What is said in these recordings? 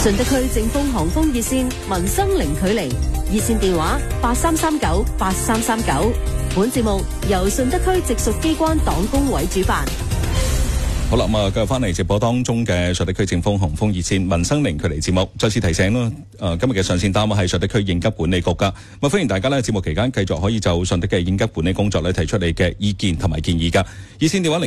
順德區正風航風熱線民生零距離熱線電話83398339。本節目由順德區直屬機關黨工委主辦。 好啦，咁啊，繼續翻嚟直播當中嘅順德區正風航風熱線民生零距離節目，再次提醒啦，今日嘅上線單位係順德區應急管理局噶，咁歡迎大家咧節目期間繼續可以就順德嘅應急管理工作咧提出你嘅意見同埋建議噶。熱線電話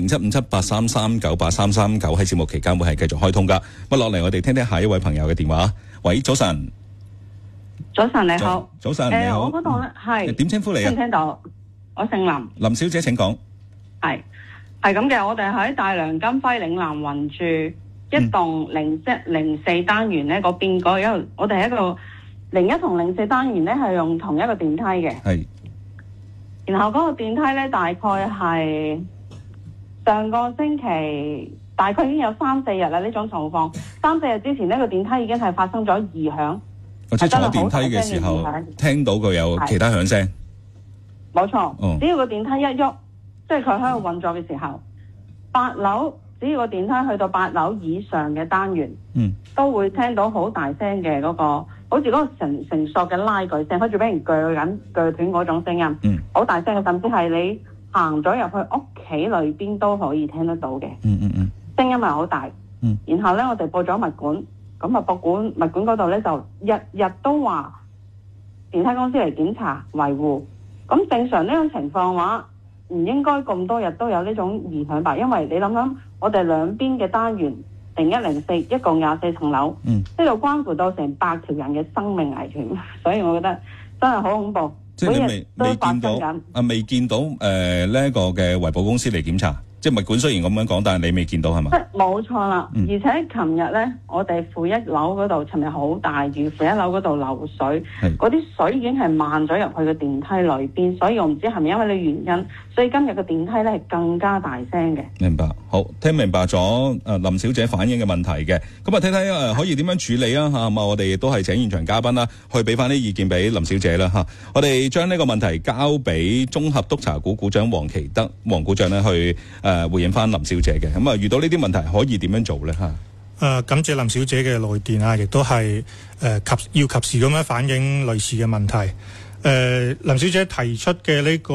075783398339喺節目期間會係繼續開通噶。咁落嚟我哋聽聽下一位朋友嘅電話。喂，早晨。 早晨你好。 早晨你好。 我嗰度咧係點稱呼你啊？ 聽到？我姓林。 林小姐請講。 係咁嘅，我哋喺大良金輝嶺南雲住一棟0104單元咧嗰邊嗰個，我哋係一個01同04單元咧係用同一個電梯嘅。係。然後嗰個電梯咧大概係上個星期大概已經有3-4日啦呢種狀況。3-4日之前呢個電梯已經係發生咗異響。 即係坐電梯嘅時候聽到佢有其他響聲。 冇錯。只要個電梯一喐，即係佢喺度運作嘅時候，8樓只要個電梯去到8樓以上嘅單元，都會聽到好大聲嘅嗰個，好似嗰個繩索嘅拉鋸聲，好似俾人鋸斷嗰種聲音，好大聲嘅，甚至係你行咗入去屋企裏邊都可以聽得到嘅，聲音係好大。然後咧，我哋報咗物管，咁啊物管嗰度咧就日都話電梯公司嚟檢查維護，咁正常呢種情況嘅話，唔應該咁多日都有呢種異響吧？因為你諗，我哋兩邊嘅單元0104一共24層樓，呢度關乎到成100條人嘅生命危險，所以我覺得真係好恐怖。 即係你未見到呢一個嘅維保公司嚟檢查，即係物管雖然咁樣講，但係你未見到係嘛？ 冇錯啦，而且琴日咧，我哋負1樓嗰度，尋日好大雨，負1樓嗰度流水，嗰啲水已經係漫咗入去個電梯裏邊，所以我唔知係咪因為呢原因，所以今日個電梯咧係更加大聲嘅。明白， 好，聽明白咗林小姐反映嘅問題嘅，咁啊睇睇可以點樣處理啊嚇，咁我哋亦都係請現場嘉賓啦，去俾翻啲意見俾林小姐啦嚇，我哋將呢個問題交俾綜合督察股股長黃奇德黃股長咧去回應翻林小姐嘅，咁遇到呢啲問題可以點樣做咧嚇？ 感謝林小姐嘅來電啊，亦都係要及時咁樣反映類似嘅問題。林小姐提出嘅呢個